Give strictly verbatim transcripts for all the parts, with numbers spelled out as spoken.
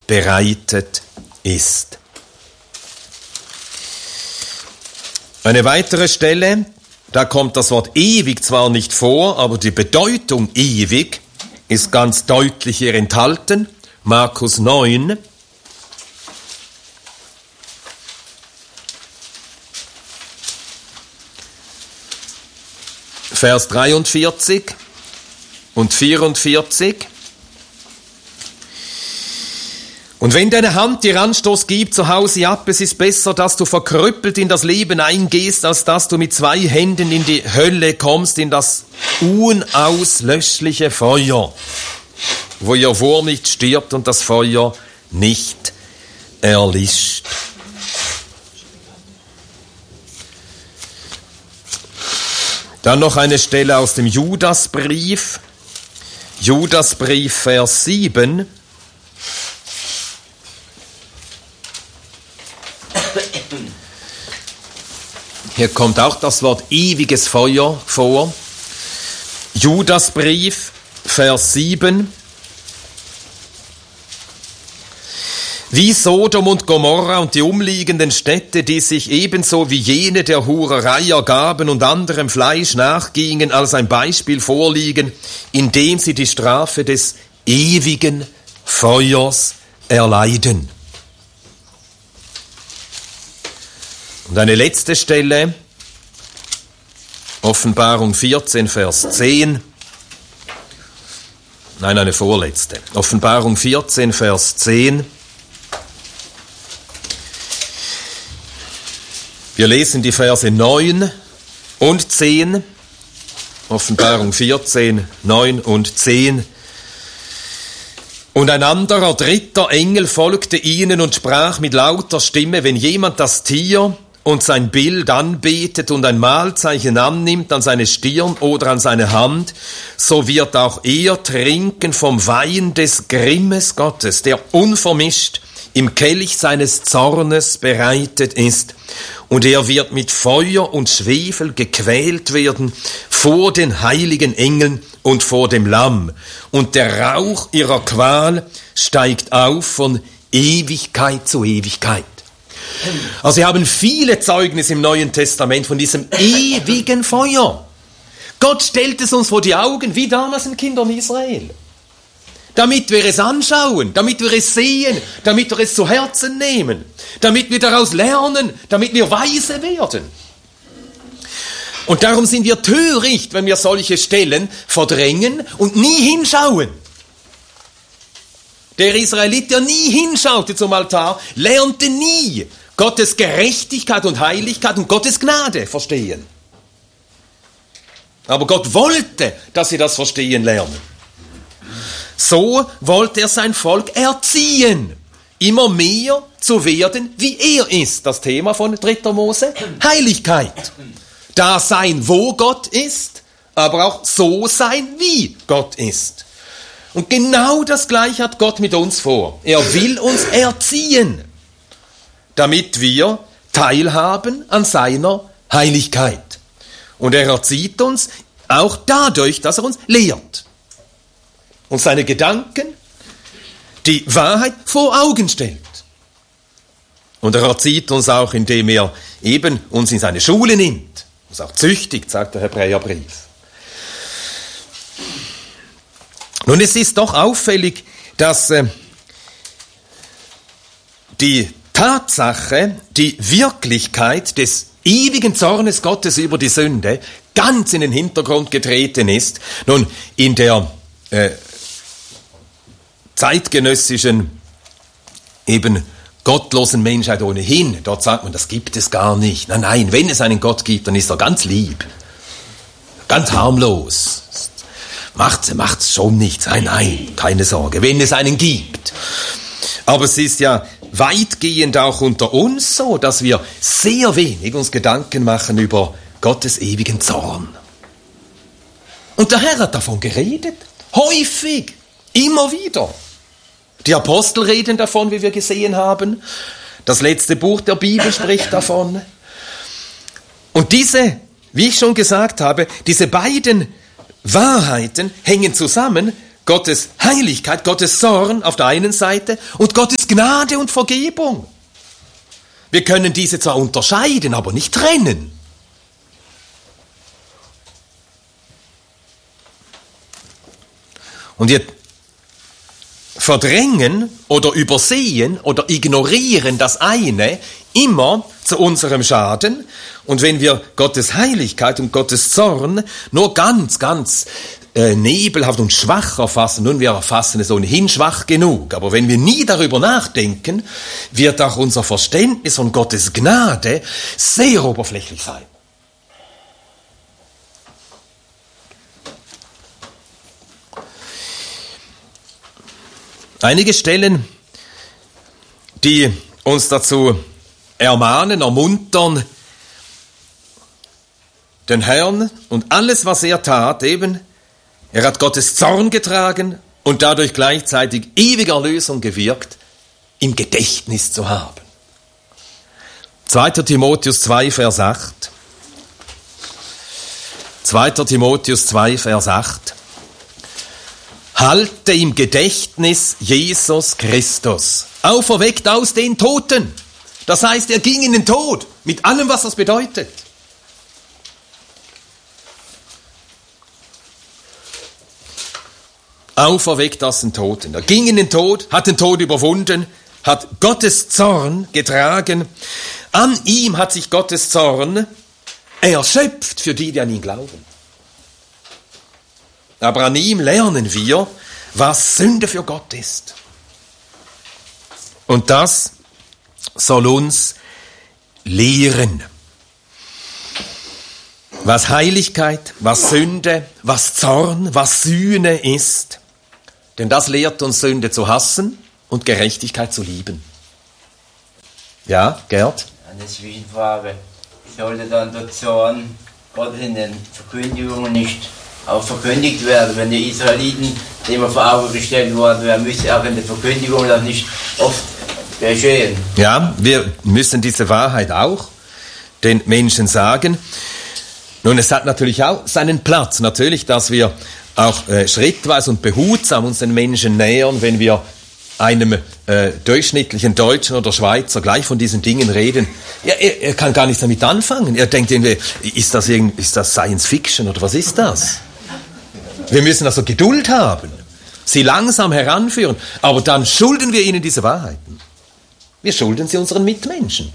bereitet ist. Eine weitere Stelle, da kommt das Wort ewig zwar nicht vor, aber die Bedeutung ewig ist ganz deutlich hier enthalten. Markus neun. Vers dreiundvierzig und vierundvierzig. Und wenn deine Hand dir Anstoß gibt, so hau sie ab. Es ist besser, dass du verkrüppelt in das Leben eingehst, als dass du mit zwei Händen in die Hölle kommst, in das unauslöschliche Feuer, wo ihr Wurm nicht stirbt und das Feuer nicht erlischt. Dann noch eine Stelle aus dem Judasbrief. Judasbrief, Vers sieben. Hier kommt auch das Wort ewiges Feuer vor. Judasbrief, Vers sieben. Wie Sodom und Gomorra und die umliegenden Städte, die sich ebenso wie jene der Hurerei ergaben und anderem Fleisch nachgingen, als ein Beispiel vorliegen, indem sie die Strafe des ewigen Feuers erleiden. Und eine letzte Stelle, Offenbarung vierzehn, Vers zehn. Nein, eine vorletzte. Offenbarung vierzehn, Vers zehn. Wir lesen die Verse neun und zehn, Offenbarung vierzehn, neun und zehn. Und ein anderer, dritter Engel folgte ihnen und sprach mit lauter Stimme, wenn jemand das Tier und sein Bild anbetet und ein Mahlzeichen annimmt an seine Stirn oder an seine Hand, so wird auch er trinken vom Wein des Grimmes Gottes, der unvermischt im Kelch seines Zornes bereitet ist. Und er wird mit Feuer und Schwefel gequält werden vor den heiligen Engeln und vor dem Lamm. Und der Rauch ihrer Qual steigt auf von Ewigkeit zu Ewigkeit. Also wir haben viele Zeugnisse im Neuen Testament von diesem ewigen Feuer. Gott stellt es uns vor die Augen, wie damals den Kindern Israel. Damit wir es anschauen, damit wir es sehen, damit wir es zu Herzen nehmen, damit wir daraus lernen, damit wir weise werden. Und darum sind wir töricht, wenn wir solche Stellen verdrängen und nie hinschauen. Der Israelit, der nie hinschaute zum Altar, lernte nie Gottes Gerechtigkeit und Heiligkeit und Gottes Gnade verstehen. Aber Gott wollte, dass sie das verstehen lernen. So wollte er sein Volk erziehen, immer mehr zu werden, wie er ist. Das Thema von dritter Mose, Heiligkeit. Da sein, wo Gott ist, aber auch so sein, wie Gott ist. Und genau das Gleiche hat Gott mit uns vor. Er will uns erziehen, damit wir teilhaben an seiner Heiligkeit. Und er erzieht uns auch dadurch, dass er uns lehrt. Und seine Gedanken, die Wahrheit vor Augen stellt. Und er erzieht uns auch, indem er eben uns in seine Schule nimmt. Uns auch züchtigt, sagt der Hebräerbrief. Nun, es ist doch auffällig, dass äh, die Tatsache, die Wirklichkeit des ewigen Zornes Gottes über die Sünde ganz in den Hintergrund getreten ist. Nun, in der äh, zeitgenössischen, eben gottlosen Menschheit ohnehin, dort sagt man, das gibt es gar nicht. Nein, nein, wenn es einen Gott gibt, dann ist er ganz lieb, ganz harmlos. Macht's, macht's schon nichts. Nein, nein, keine Sorge, wenn es einen gibt. Aber es ist ja weitgehend auch unter uns so, dass wir sehr wenig uns Gedanken machen über Gottes ewigen Zorn. Und der Herr hat davon geredet, häufig, immer wieder. Die Apostel reden davon, wie wir gesehen haben. Das letzte Buch der Bibel spricht davon. Und diese, wie ich schon gesagt habe, diese beiden Wahrheiten hängen zusammen, Gottes Heiligkeit, Gottes Zorn auf der einen Seite und Gottes Gnade und Vergebung. Wir können diese zwar unterscheiden, aber nicht trennen. Und wir verdrängen oder übersehen oder ignorieren das eine immer zu unserem Schaden. Und wenn wir Gottes Heiligkeit und Gottes Zorn nur ganz, ganz äh, nebelhaft und schwach erfassen, nun, wir erfassen es ohnehin schwach genug, aber wenn wir nie darüber nachdenken, wird auch unser Verständnis von Gottes Gnade sehr oberflächlich sein. Einige Stellen, die uns dazu ermahnen, ermuntern, den Herrn und alles, was er tat, eben, er hat Gottes Zorn getragen und dadurch gleichzeitig ewige Erlösung gewirkt, im Gedächtnis zu haben. zweiter Timotheus zwei, Vers acht. zweiter Timotheus zwei, Vers acht. Halte im Gedächtnis Jesus Christus, auferweckt aus den Toten. Das heißt, er ging in den Tod, mit allem, was das bedeutet. Auferweckt aus den Toten. Er ging in den Tod, hat den Tod überwunden, hat Gottes Zorn getragen. An ihm hat sich Gottes Zorn erschöpft für die, die an ihn glauben. Aber an ihm lernen wir, was Sünde für Gott ist. Und das soll uns lehren. Was Heiligkeit, was Sünde, was Zorn, was Sühne ist. Denn das lehrt uns, Sünde zu hassen und Gerechtigkeit zu lieben. Ja, Gerd? Eine Zwischenfrage. Sollte dann der Zorn Gottes in den Verkündigungen nicht auch verkündigt werden, wenn die Israeliten, dem vor Augen gestellt worden wären, müsste auch in der Verkündigung das nicht oft geschehen. Ja, wir müssen diese Wahrheit auch den Menschen sagen. Nun, es hat natürlich auch seinen Platz, natürlich, dass wir auch äh, schrittweise und behutsam uns den Menschen nähern, wenn wir einem äh, durchschnittlichen Deutschen oder Schweizer gleich von diesen Dingen reden. Ja, er, er kann gar nichts damit anfangen. Er denkt irgendwie, ist das, irgend, ist das Science Fiction oder was ist das? Wir müssen also Geduld haben, sie langsam heranführen, aber dann schulden wir ihnen diese Wahrheiten. Wir schulden sie unseren Mitmenschen.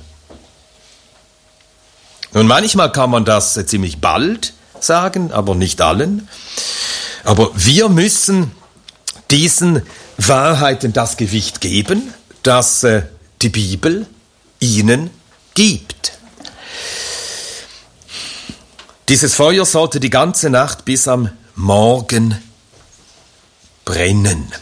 Nun, manchmal kann man das äh, ziemlich bald sagen, aber nicht allen. Aber wir müssen diesen Wahrheiten das Gewicht geben, das äh, die Bibel ihnen gibt. Dieses Feuer sollte die ganze Nacht bis am Morgen brennen.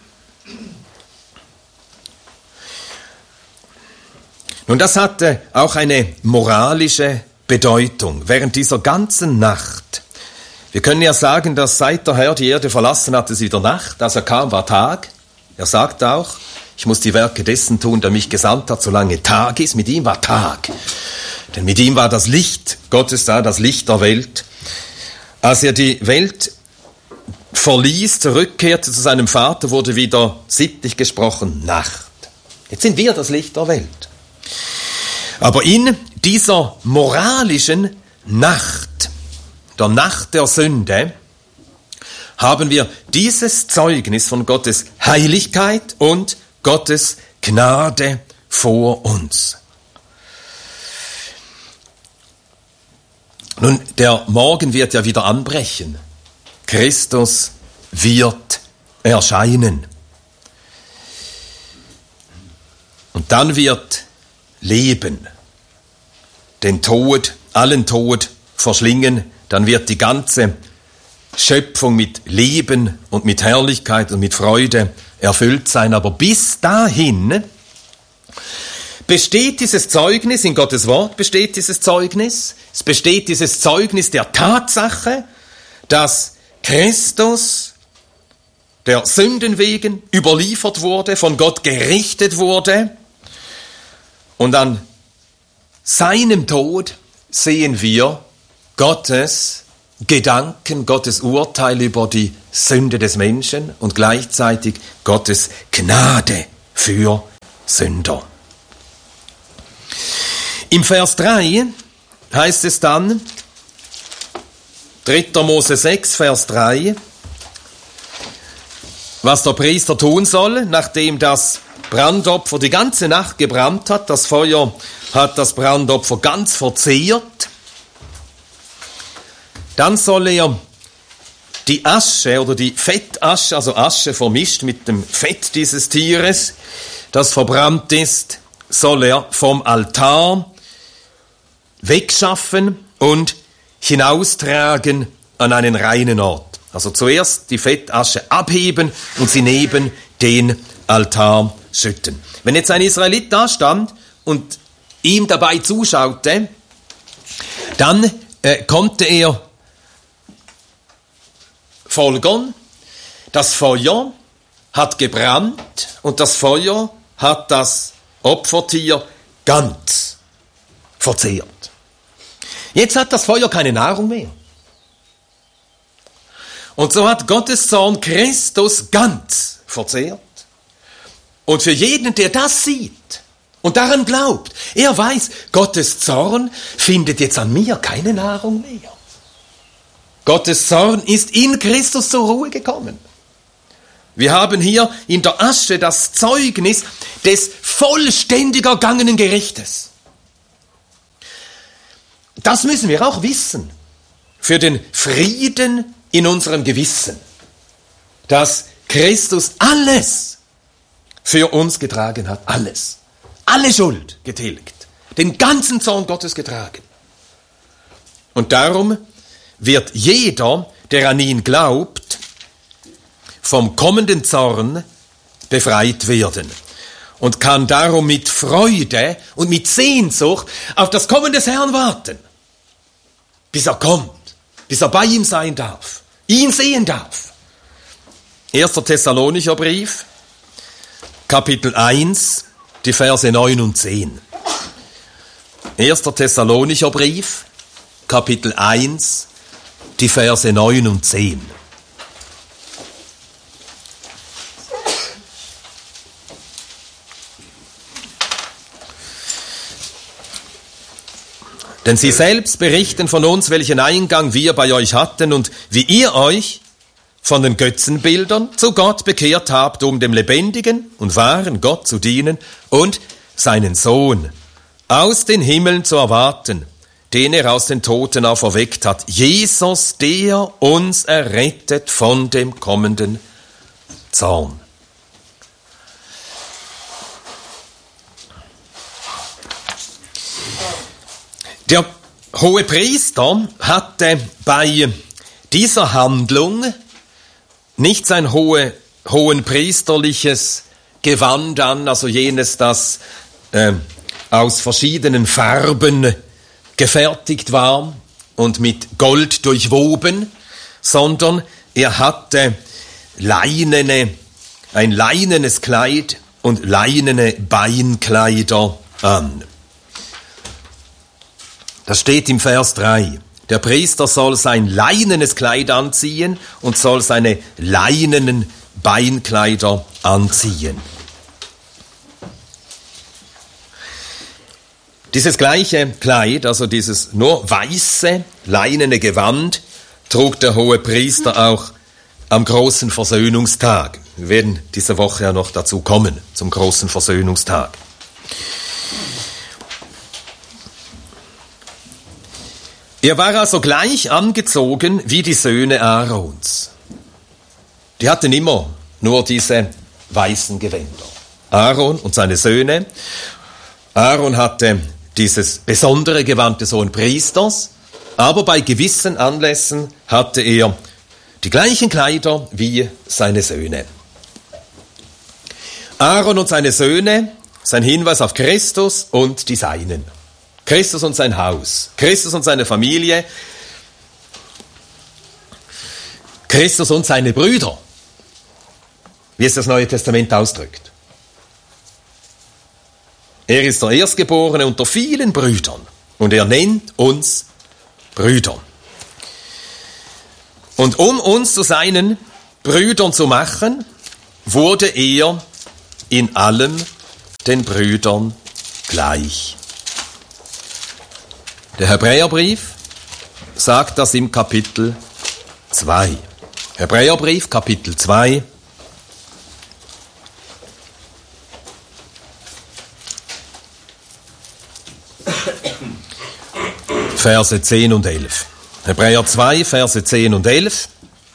Nun, das hatte auch eine moralische Bedeutung während dieser ganzen Nacht. Wir können ja sagen, dass seit der Herr die Erde verlassen hat, es wieder Nacht. Als er kam, war Tag. Er sagt auch, ich muss die Werke dessen tun, der mich gesandt hat, solange Tag ist. Mit ihm war Tag. Denn mit ihm war das Licht Gottes da, das Licht der Welt. Als er die Welt verließ, zurückkehrte zu seinem Vater, wurde wieder sittlich gesprochen Nacht. Jetzt sind wir das Licht der Welt. Aber in dieser moralischen Nacht, der Nacht der Sünde, haben wir dieses Zeugnis von Gottes Heiligkeit und Gottes Gnade vor uns. Nun, der Morgen wird ja wieder anbrechen. Christus wird erscheinen. Und dann wird Leben den Tod, allen Tod verschlingen. Dann wird die ganze Schöpfung mit Leben und mit Herrlichkeit und mit Freude erfüllt sein. Aber bis dahin besteht dieses Zeugnis, in Gottes Wort besteht dieses Zeugnis, es besteht dieses Zeugnis der Tatsache, dass Christus der Sünden wegen überliefert wurde, von Gott gerichtet wurde. Und an seinem Tod sehen wir Gottes Gedanken, Gottes Urteil über die Sünde des Menschen und gleichzeitig Gottes Gnade für Sünder. Im Vers drei heißt es dann, dritter Mose sechs, Vers drei, was der Priester tun soll, nachdem das Brandopfer die ganze Nacht gebrannt hat, das Feuer hat das Brandopfer ganz verzehrt, dann soll er die Asche oder die Fettasche, also Asche vermischt mit dem Fett dieses Tieres, das verbrannt ist, soll er vom Altar wegschaffen und hinaustragen an einen reinen Ort. Also zuerst die Fettasche abheben und sie neben den Altar schütten. Wenn jetzt ein Israelit da stand und ihm dabei zuschaute, dann äh, konnte er folgern, das Feuer hat gebrannt und das Feuer hat das Opfertier ganz verzehrt. Jetzt hat das Feuer keine Nahrung mehr. Und so hat Gottes Zorn Christus ganz verzehrt. Und für jeden, der das sieht und daran glaubt, er weiß, Gottes Zorn findet jetzt an mir keine Nahrung mehr. Gottes Zorn ist in Christus zur Ruhe gekommen. Wir haben hier in der Asche das Zeugnis des vollständig ergangenen Gerichtes. Das müssen wir auch wissen für den Frieden in unserem Gewissen, dass Christus alles für uns getragen hat, alles, alle Schuld getilgt, den ganzen Zorn Gottes getragen. Und darum wird jeder, der an ihn glaubt, vom kommenden Zorn befreit werden und kann darum mit Freude und mit Sehnsucht auf das Kommen des Herrn warten, bis er kommt, bis er bei ihm sein darf, ihn sehen darf. erster Thessalonicher Brief, Kapitel eins, die Verse neun und zehn. erster Thessalonicher Brief, Kapitel eins, die Verse neun und zehn. Denn sie selbst berichten von uns, welchen Eingang wir bei euch hatten und wie ihr euch von den Götzenbildern zu Gott bekehrt habt, um dem lebendigen und wahren Gott zu dienen und seinen Sohn aus den Himmeln zu erwarten, den er aus den Toten auferweckt hat, Jesus, der uns errettet von dem kommenden Zorn. Der Hohepriester hatte bei dieser Handlung nicht sein hohe, hohenpriesterliches Gewand an, also jenes, das äh, aus verschiedenen Farben gefertigt war und mit Gold durchwoben, sondern er hatte leinene, ein leinenes Kleid und leinene Beinkleider an. Das steht im Vers drei. Der Priester soll sein leinenes Kleid anziehen und soll seine leinenen Beinkleider anziehen. Dieses gleiche Kleid, also dieses nur weiße, leinene Gewand, trug der Hohepriester auch am großen Versöhnungstag. Wir werden diese Woche ja noch dazu kommen, zum großen Versöhnungstag. Er war also gleich angezogen wie die Söhne Aarons. Die hatten immer nur diese weißen Gewänder. Aaron und seine Söhne. Aaron hatte dieses besondere Gewand des hohen Priesters, aber bei gewissen Anlässen hatte er die gleichen Kleider wie seine Söhne. Aaron und seine Söhne, sein Hinweis auf Christus und die Seinen. Christus und sein Haus, Christus und seine Familie, Christus und seine Brüder, wie es das Neue Testament ausdrückt. Er ist der Erstgeborene unter vielen Brüdern und er nennt uns Brüder. Und um uns zu seinen Brüdern zu machen, wurde er in allem den Brüdern gleich. Der Hebräerbrief sagt das im Kapitel zwei. Hebräerbrief, Kapitel zwei. Verse zehn und elf. Hebräer zwei, Verse zehn und elf.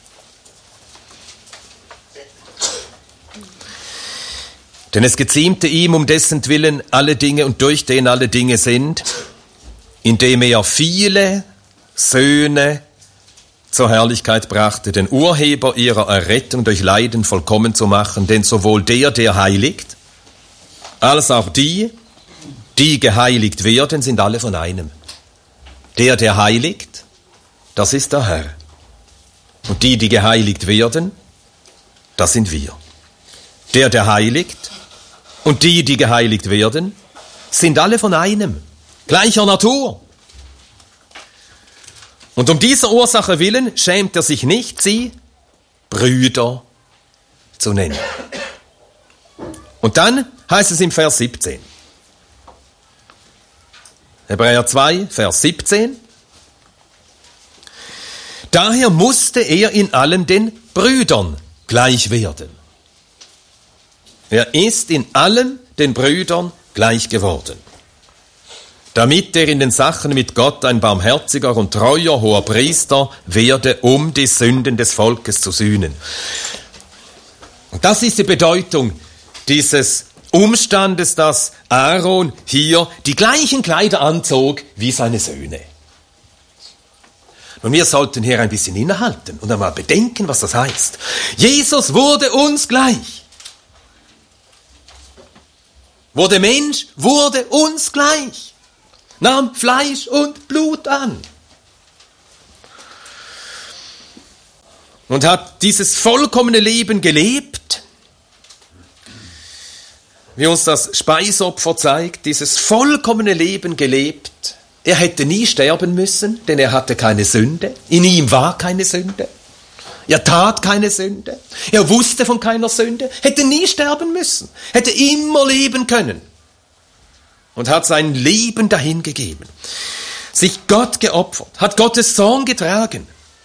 Denn es geziemte ihm, um dessen Willen alle Dinge und durch den alle Dinge sind, indem er viele Söhne zur Herrlichkeit brachte, den Urheber ihrer Errettung durch Leiden vollkommen zu machen, denn sowohl der, der heiligt, als auch die, die geheiligt werden, sind alle von einem. Der, der heiligt, das ist der Herr. Und die, die geheiligt werden, das sind wir. Der, der heiligt, und die, die geheiligt werden, sind alle von einem, gleicher Natur. Und um dieser Ursache willen schämt er sich nicht, sie Brüder zu nennen. Und dann heißt es im Vers siebzehn. Hebräer zwei, Vers siebzehn. Daher musste er in allem den Brüdern gleich werden. Er ist in allem den Brüdern gleich geworden, damit er in den Sachen mit Gott ein barmherziger und treuer hoher Priester werde, um die Sünden des Volkes zu sühnen. Und das ist die Bedeutung dieses Umstandes, dass Aaron hier die gleichen Kleider anzog wie seine Söhne. Und wir sollten hier ein bisschen innehalten und einmal bedenken, was das heißt. Jesus wurde uns gleich. Wurde Mensch, wurde uns gleich. Nahm Fleisch und Blut an. Und hat dieses vollkommene Leben gelebt, wie uns das Speisopfer zeigt, dieses vollkommene Leben gelebt. Er hätte nie sterben müssen, denn er hatte keine Sünde. In ihm war keine Sünde. Er tat keine Sünde. Er wusste von keiner Sünde. Hätte nie sterben müssen. Hätte immer leben können. Und hat sein Leben dahingegeben. Sich Gott geopfert. Hat Gottes Zorn getragen.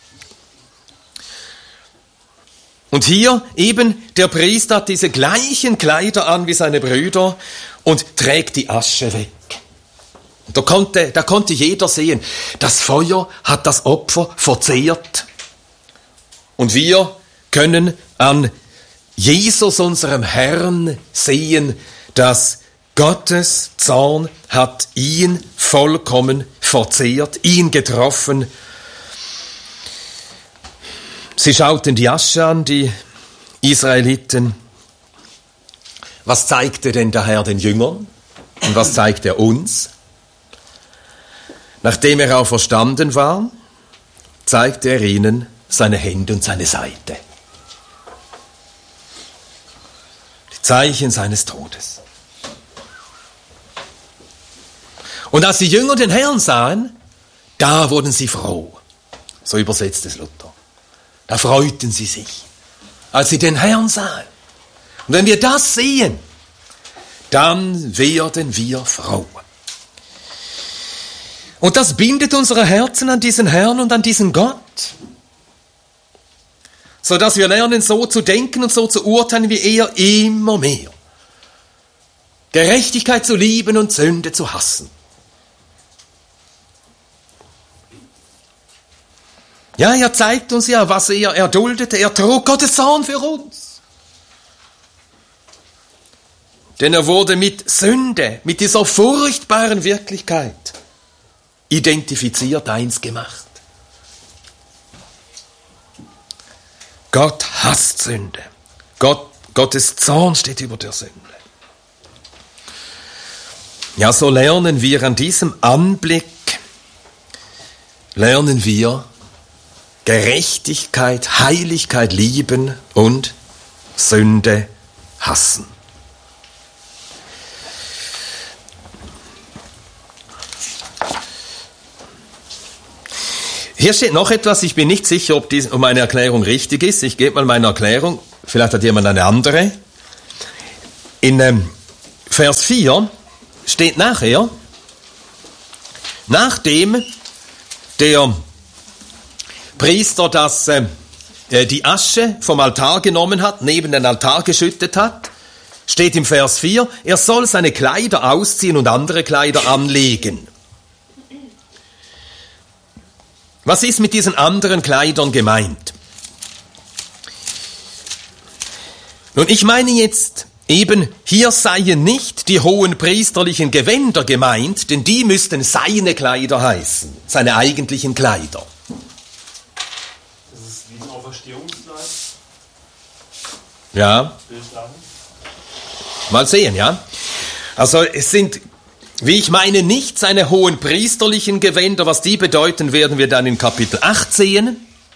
Und hier eben der Priester hat diese gleichen Kleider an wie seine Brüder und trägt die Asche weg. Und da konnte, da konnte jeder sehen, das Feuer hat das Opfer verzehrt. Und wir können an Jesus, unserem Herrn, sehen, dass Gottes Zorn hat ihn vollkommen verzehrt, ihn getroffen. Sie schauten die Asche an, die Israeliten. Was zeigte denn der Herr den Jüngern? Und was zeigt er uns? Nachdem er auferstanden war, zeigte er ihnen seine Hände und seine Seite. Die Zeichen seines Todes. Und als die Jünger den Herrn sahen, da wurden sie froh. So übersetzt es Luther. Da freuten sie sich, als sie den Herrn sahen. Und wenn wir das sehen, dann werden wir froh. Und das bindet unsere Herzen an diesen Herrn und an diesen Gott, sodass wir lernen, so zu denken und so zu urteilen wie er immer mehr. Gerechtigkeit zu lieben und Sünde zu hassen. Ja, er zeigt uns ja, was er erduldete. Er trug Gottes Zorn für uns. Denn er wurde mit Sünde, mit dieser furchtbaren Wirklichkeit identifiziert, eins gemacht. Gott hasst Sünde. Gott, Gottes Zorn steht über der Sünde. Ja, so lernen wir an diesem Anblick, lernen wir Gerechtigkeit, Heiligkeit lieben und Sünde hassen. Hier steht noch etwas, ich bin nicht sicher, ob, dies, ob meine Erklärung richtig ist. Ich gebe mal meine Erklärung, vielleicht hat jemand eine andere. In ähm, Vers vier steht nachher, nachdem der Priester das, äh, die Asche vom Altar genommen hat, neben den Altar geschüttet hat, steht im Vers vier, er soll seine Kleider ausziehen und andere Kleider anlegen. Was ist mit diesen anderen Kleidern gemeint? Nun, ich meine jetzt eben, hier seien nicht die hohen priesterlichen Gewänder gemeint, denn die müssten seine Kleider heißen, seine eigentlichen Kleider. Das ist wie ein Auferstehungskleid. Ja. Mal sehen, ja. Also es sind, wie ich meine, nicht seine hohen priesterlichen Gewänder, was die bedeuten, werden wir dann in Kapitel acht sehen.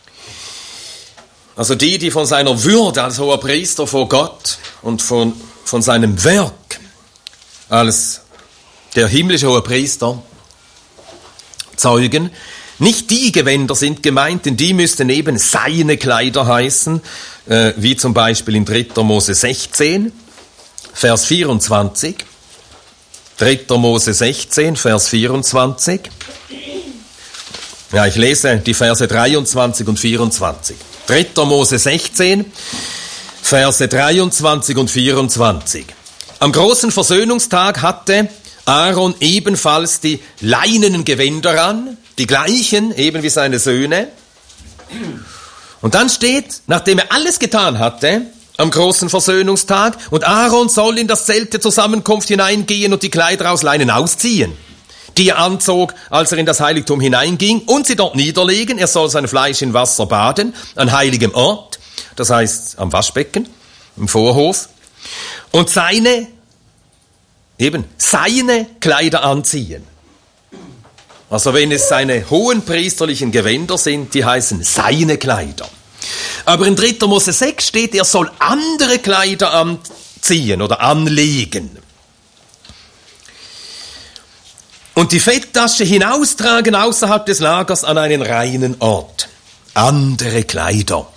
Also die, die von seiner Würde als hoher Priester vor Gott und von, von seinem Werk als der himmlische hohe Priester zeugen. Nicht die Gewänder sind gemeint, denn die müssten eben seine Kleider heißen, äh, wie zum Beispiel in dritter Mose sechzehn, Vers vierundzwanzig. dritter Mose sechzehn, Vers vierundzwanzig. Ja, ich lese die Verse dreiundzwanzig und vierundzwanzig. dritter Mose sechzehn, Verse dreiundzwanzig und vierundzwanzig. Am großen Versöhnungstag hatte Aaron ebenfalls die leinenen Gewänder an, die gleichen, eben wie seine Söhne. Und dann steht, nachdem er alles getan hatte, am großen Versöhnungstag, und Aaron soll in das Zelt der Zusammenkunft hineingehen und die Kleider aus Leinen ausziehen, die er anzog, als er in das Heiligtum hineinging, und sie dort niederlegen. Er soll sein Fleisch in Wasser baden, an heiligem Ort, das heißt am Waschbecken, im Vorhof, und seine, eben, seine Kleider anziehen. Also wenn es seine hohen priesterlichen Gewänder sind, die heißen seine Kleider. Aber in dritter Mose sechs steht, er soll andere Kleider anziehen oder anlegen. Und die Fetttasche hinaustragen außerhalb des Lagers an einen reinen Ort. Andere Kleider.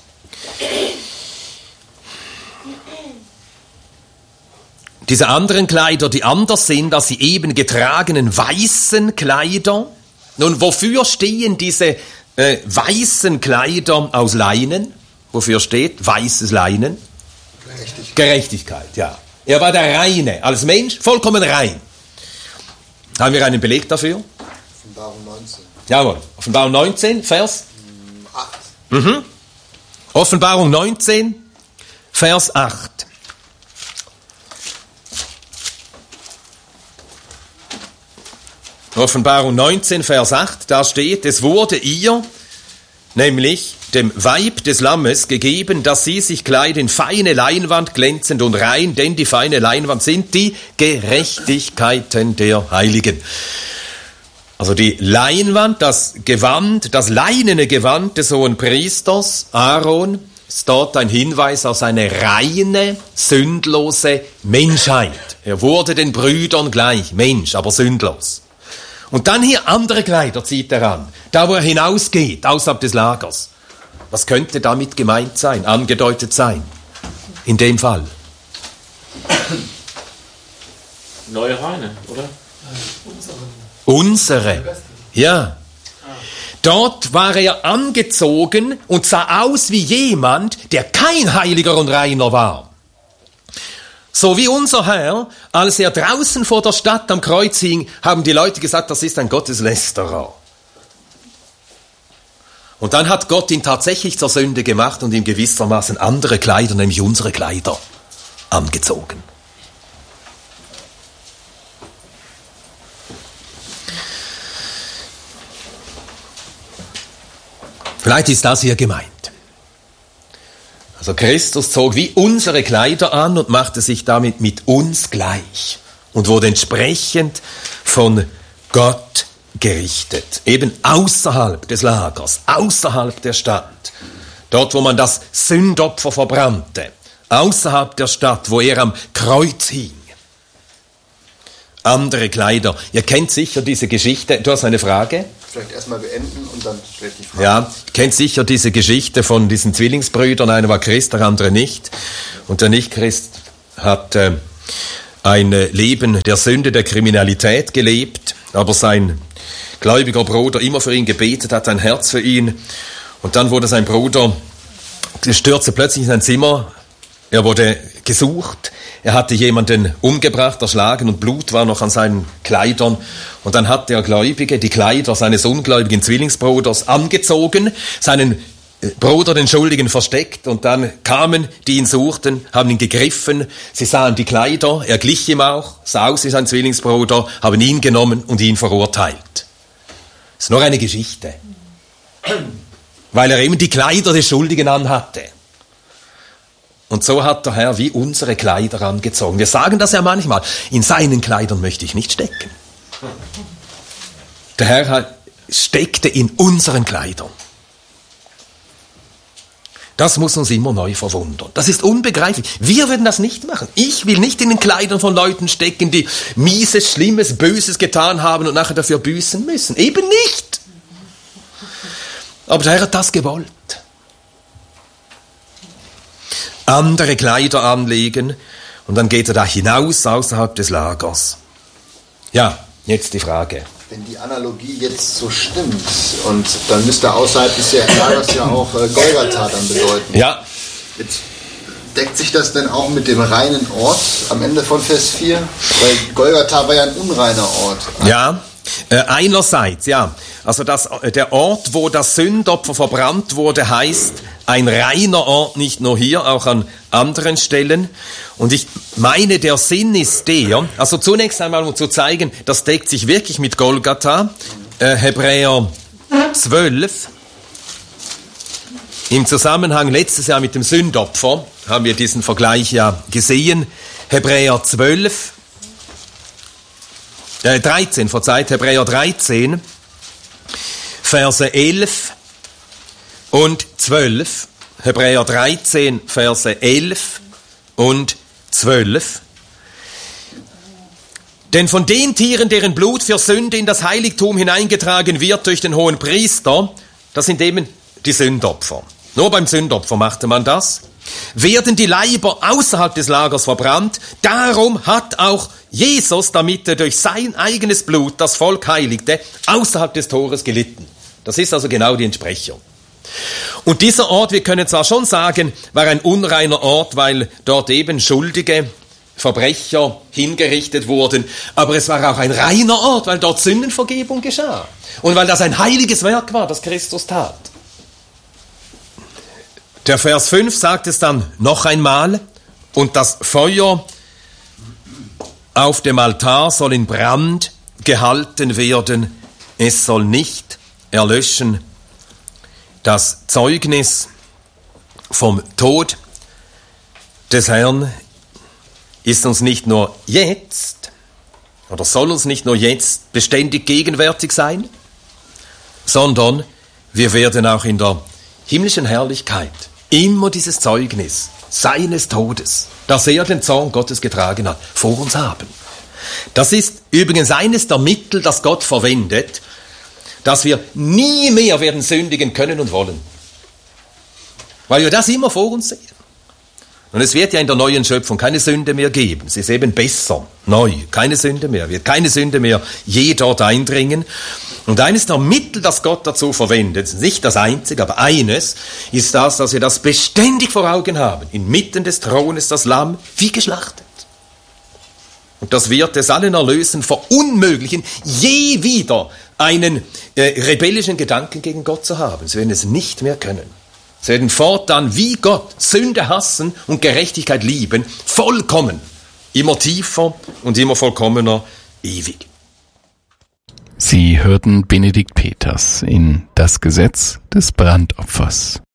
Diese anderen Kleider, die anders sind als die eben getragenen weißen Kleider. Nun, wofür stehen diese äh, weißen Kleider aus Leinen? Wofür steht weißes Leinen? Gerechtigkeit. Gerechtigkeit, ja. Er war der Reine, als Mensch vollkommen rein. Haben wir einen Beleg dafür? Offenbarung neunzehn. Jawohl, Offenbarung neunzehn, Vers? acht. Mhm. Offenbarung neunzehn, Vers acht. Offenbarung neunzehn, Vers acht, da steht, es wurde ihr, nämlich dem Weib des Lammes, gegeben, dass sie sich kleidet in feine Leinwand, glänzend und rein, denn die feine Leinwand sind die Gerechtigkeiten der Heiligen. Also die Leinwand, das Gewand, das leinene Gewand des hohen Priesters, Aaron, ist dort ein Hinweis auf seine reine, sündlose Menschheit. Er wurde den Brüdern gleich, Mensch, aber sündlos. Und dann hier andere Kleider zieht er an, da wo er hinausgeht, außerhalb des Lagers. Was könnte damit gemeint sein, angedeutet sein? In dem Fall. Neue Reine, oder? Unsere. Ja. Dort war er angezogen und sah aus wie jemand, der kein Heiliger und Reiner war. So wie unser Herr, als er draußen vor der Stadt am Kreuz hing, haben die Leute gesagt, das ist ein Gotteslästerer. Und dann hat Gott ihn tatsächlich zur Sünde gemacht und ihm gewissermaßen andere Kleider, nämlich unsere Kleider, angezogen. Vielleicht ist das hier gemeint. Also Christus zog wie unsere Kleider an und machte sich damit mit uns gleich und wurde entsprechend von Gott gerichtet. Eben außerhalb des Lagers, außerhalb der Stadt. Dort, wo man das Sündopfer verbrannte. Außerhalb der Stadt, wo er am Kreuz hing. Andere Kleider. Ihr kennt sicher diese Geschichte. Du hast eine Frage? vielleicht erstmal beenden und dann stellt die Frage. Ja, kennt sicher diese Geschichte von diesen Zwillingsbrüdern. Einer war Christ, der andere nicht. Und der Nicht-Christ hat äh, ein Leben der Sünde, der Kriminalität gelebt, aber sein gläubiger Bruder immer für ihn gebetet hat, ein Herz für ihn. Und dann wurde sein Bruder, stürzte plötzlich in sein Zimmer, er wurde gesucht, er hatte jemanden umgebracht, erschlagen und Blut war noch an seinen Kleidern. Und dann hat der Gläubige die Kleider seines ungläubigen Zwillingsbruders angezogen, seinen Bruder, den Schuldigen, versteckt, und dann kamen, die ihn suchten, haben ihn gegriffen, sie sahen die Kleider, er glich ihm auch, sah aus wie sein Zwillingsbruder, haben ihn genommen und ihn verurteilt. Das ist nur eine Geschichte, weil er eben die Kleider des Schuldigen anhatte. Und so hat der Herr wie unsere Kleider angezogen. Wir sagen das ja manchmal, in seinen Kleidern möchte ich nicht stecken. Der Herr steckte in unseren Kleidern. Das muss uns immer neu verwundern. Das ist unbegreiflich. Wir würden das nicht machen. Ich will nicht in den Kleidern von Leuten stecken, die Mieses, Schlimmes, Böses getan haben und nachher dafür büßen müssen. Eben nicht. Aber der Herr hat das gewollt. Andere Kleider anlegen und dann geht er da hinaus außerhalb des Lagers. Ja, jetzt die Frage. Wenn die Analogie jetzt so stimmt, und dann müsste außerhalb des Lagers ja auch äh, Golgatha dann bedeuten. Ja. Jetzt deckt sich das denn auch mit dem reinen Ort am Ende von Vers vier? Weil Golgatha war ja ein unreiner Ort. Ja, äh, einerseits, ja. Also das, der Ort, wo das Sündopfer verbrannt wurde, heißt ein reiner Ort, nicht nur hier, auch an anderen Stellen. Und ich meine, der Sinn ist der, also zunächst einmal, um zu zeigen, das deckt sich wirklich mit Golgatha, äh, Hebräer zwölf, im Zusammenhang letztes Jahr mit dem Sündopfer, haben wir diesen Vergleich ja gesehen, Hebräer zwölf, äh, dreizehn, verzeiht, Hebräer dreizehn, Verse elf und zwölf, Hebräer dreizehn, Verse elf und zwölf. Denn von den Tieren, deren Blut für Sünde in das Heiligtum hineingetragen wird durch den hohen Priester, das sind eben die Sündopfer. Nur beim Sündopfer machte man das. Werden die Leiber außerhalb des Lagers verbrannt. Darum hat auch Jesus, damit er durch sein eigenes Blut das Volk heiligte, außerhalb des Tores gelitten. Das ist also genau die Entsprechung. Und dieser Ort, wir können zwar schon sagen, war ein unreiner Ort, weil dort eben schuldige Verbrecher hingerichtet wurden, aber es war auch ein reiner Ort, weil dort Sündenvergebung geschah und weil das ein heiliges Werk war, das Christus tat. Der Vers fünf sagt es dann noch einmal, und das Feuer auf dem Altar soll in Brand gehalten werden, es soll nicht erlöschen. Das Zeugnis vom Tod des Herrn ist uns nicht nur jetzt, oder soll uns nicht nur jetzt beständig gegenwärtig sein, sondern wir werden auch in der himmlischen Herrlichkeit immer dieses Zeugnis seines Todes, dass er den Zorn Gottes getragen hat, vor uns haben. Das ist übrigens eines der Mittel, das Gott verwendet, dass wir nie mehr werden sündigen können und wollen. Weil wir das immer vor uns sehen. Und es wird ja in der neuen Schöpfung keine Sünde mehr geben. Es ist eben besser, neu, keine Sünde mehr. Wird keine Sünde mehr je dort eindringen. Und eines der Mittel, das Gott dazu verwendet, nicht das einzige, aber eines, ist das, dass wir das beständig vor Augen haben. Inmitten des Thrones das Lamm, wie geschlachtet. Und das wird es allen Erlösen verunmöglichen, je wieder einen äh, rebellischen Gedanken gegen Gott zu haben. Sie werden es nicht mehr können. Sie werden fortan wie Gott Sünde hassen und Gerechtigkeit lieben, vollkommen, immer tiefer und immer vollkommener, ewig. Sie hörten Benedikt Peters in Das Gesetz des Brandopfers.